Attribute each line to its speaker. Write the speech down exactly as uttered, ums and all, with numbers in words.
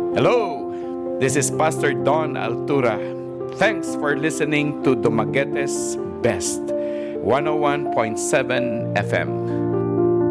Speaker 1: Hello, this is Pastor Don Altura. Thanks for listening to Dumaguete's Best, one oh one point seven F M.